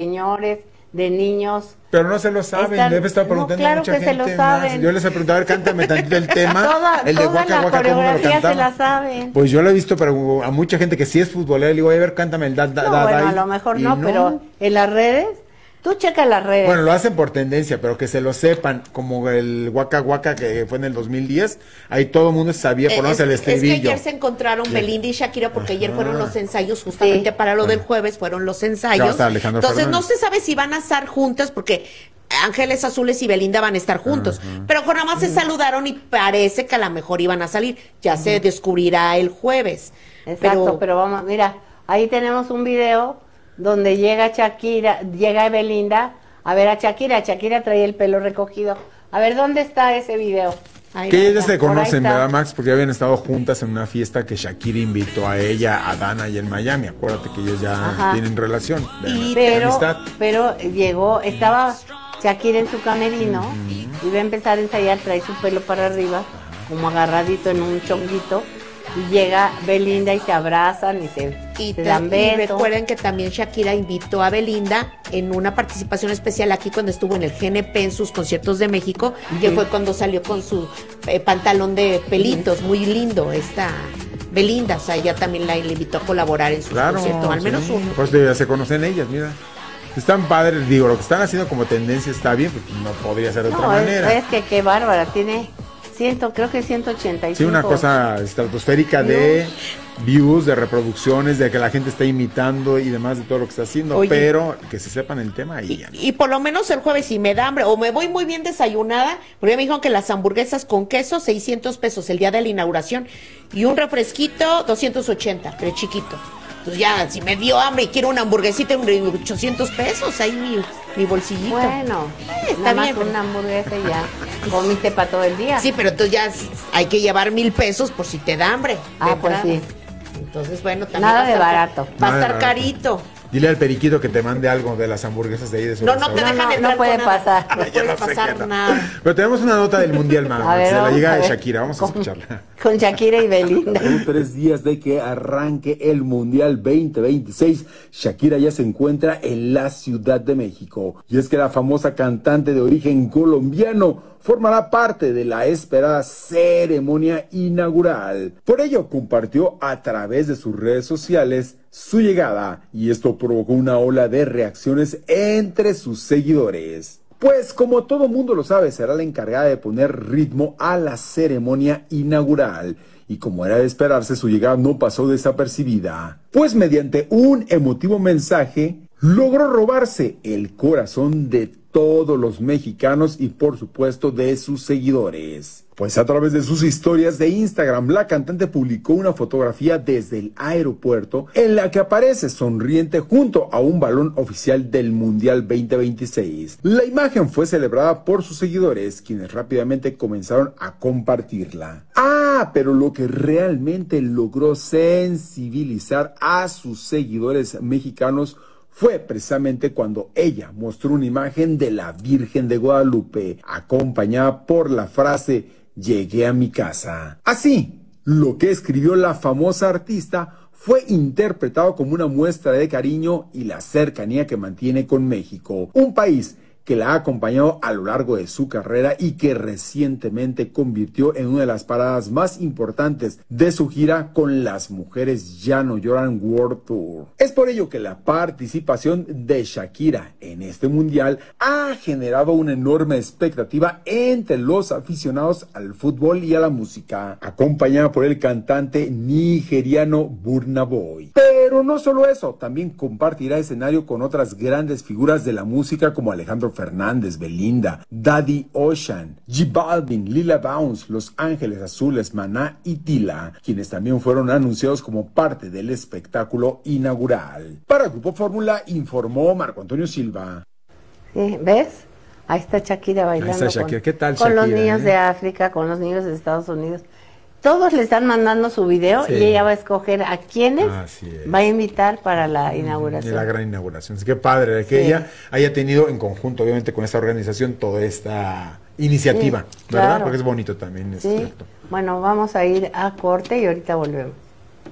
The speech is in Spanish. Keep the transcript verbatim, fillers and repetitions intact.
señores, de niños. Pero no se lo saben, Están, debe estar preguntando no, claro a mucha que gente se lo saben. más. Yo les he preguntado, a ver, cántame tantito el tema. Toda, el de toda Waka la Waka, ¿cómo me lo coreografía cantaba? se la saben. Pues yo lo he visto, pero a mucha gente que sí es futbolera, le digo, a ver, cántame el da, da, No, da, bueno, da, a lo mejor no, no, pero en las redes, tú checa las redes. Bueno, lo hacen por tendencia, pero que se lo sepan, como el Waka Waka que fue en el dos mil diez, ahí todo el mundo sabía por es, el estribillo. Es que ayer se encontraron yeah. Belinda y Shakira, porque Ajá. ayer fueron los ensayos, justamente sí. para lo bueno. del jueves, fueron los ensayos. Claro, Entonces Fernández. No se sabe si van a estar juntas, porque Ángeles Azules y Belinda van a estar juntos, uh-huh. pero nada más se saludaron y parece que a lo mejor iban a salir, ya uh-huh. se descubrirá el jueves. Exacto, pero, pero vamos, mira, ahí tenemos un video donde llega Shakira, llega Belinda a ver a Shakira, Shakira trae el pelo recogido. A ver, ¿dónde está ese video? Ahí que ellas se conocen, ¿verdad, Max? Porque habían estado juntas en una fiesta que Shakira invitó a ella, a Dana y en Miami. Acuérdate que ellos ya Ajá. tienen relación de, y, de pero, amistad. Pero llegó, estaba Shakira en su camerino, uh-huh. iba a empezar a ensayar, trae su pelo para arriba, como agarradito en un chonguito, y llega Belinda y se abrazan y se, y se dan besos. Y recuerden que también Shakira invitó a Belinda en una participación especial aquí cuando estuvo en el G N P en sus conciertos de México, uh-huh. que fue cuando salió con su eh, pantalón de pelitos, uh-huh. muy lindo esta Belinda, o sea, ella también la, le invitó a colaborar en sus claro, conciertos, al menos sí. uno. Pues ya se conocen ellas, mira. Están padres, digo, lo que están haciendo como tendencia está bien, porque no podría ser de no, otra es, manera. Es que qué bárbara, tiene ciento, creo que ciento ochenta y cinco. Sí, una cosa estratosférica de views, de reproducciones, de que la gente está imitando y demás de todo lo que está haciendo, Oye, pero que se sepan el tema y, y ya. Y por lo menos el jueves, si me da hambre o me voy muy bien desayunada, porque me dijeron que las hamburguesas con queso, seiscientos pesos el día de la inauguración, y un refresquito, doscientos ochenta, pero chiquito. Entonces ya, si me dio hambre y quiero una hamburguesita, ochocientos pesos, ahí mi, mi bolsillito. Bueno, eh, está bien. Más una hamburguesa y ya comiste para todo el día. Sí, pero entonces ya hay que llevar mil pesos por si te da hambre. Ah, pues sí. Entonces, bueno, también nada va a de estar, barato. Va a estar carito. Dile al periquito que te mande algo de las hamburguesas de ahí de su No, no te dejan no, entrar. No puede pasar. No puede no pasar no. nada. Pero tenemos una nota del Mundial, mamá. Ver, se la llega de ver. Shakira. Vamos a con, escucharla. Con Shakira y Belinda. En tres días de que arranque el Mundial veinte veintiséis, Shakira ya se encuentra en la Ciudad de México. Y es que la famosa cantante de origen colombiano formará parte de la esperada ceremonia inaugural. Por ello, compartió a través de sus redes sociales su llegada, y esto provocó una ola de reacciones entre sus seguidores. Pues como todo mundo lo sabe, será la encargada de poner ritmo a la ceremonia inaugural. Y como era de esperarse, su llegada no pasó desapercibida. Pues mediante un emotivo mensaje, logró robarse el corazón de todos los mexicanos y por supuesto de sus seguidores. Pues a través de sus historias de Instagram, la cantante publicó una fotografía desde el aeropuerto en la que aparece sonriente junto a un balón oficial del Mundial veinte veintiséis. La imagen fue celebrada por sus seguidores, quienes rápidamente comenzaron a compartirla. Ah, pero lo que realmente logró sensibilizar a sus seguidores mexicanos fue precisamente cuando ella mostró una imagen de la Virgen de Guadalupe, acompañada por la frase "llegué a mi casa". Así, lo que escribió la famosa artista fue interpretado como una muestra de cariño y la cercanía que mantiene con México, un país que la ha acompañado a lo largo de su carrera y que recientemente convirtió en una de las paradas más importantes de su gira con Las Mujeres Ya No Lloran World Tour. Es por ello que la participación de Shakira en este mundial ha generado una enorme expectativa entre los aficionados al fútbol y a la música, acompañada por el cantante nigeriano Burna Boy. Pero no solo eso, también compartirá escenario con otras grandes figuras de la música como Alejandro Fernández, Belinda, Daddy Ocean, J Balvin, Lila Downs, Los Ángeles Azules, Maná y Tila, quienes también fueron anunciados como parte del espectáculo inaugural. Para Grupo Fórmula informó Marco Antonio Silva. Sí, ¿ves? Ahí está Shakira bailando. Ahí está Shakira. Con, ¿Qué tal, con Shakira, los niños eh? de África, con los niños de Estados Unidos. Todos le están mandando su video sí. y ella va a escoger a quienes va a invitar para la inauguración. Y la gran inauguración. Así que padre que sí. ella haya tenido en conjunto, obviamente, con esta organización, toda esta iniciativa, sí, ¿verdad? Claro. Porque es bonito también. Es sí. cierto. Bueno, vamos a ir a corte y ahorita volvemos.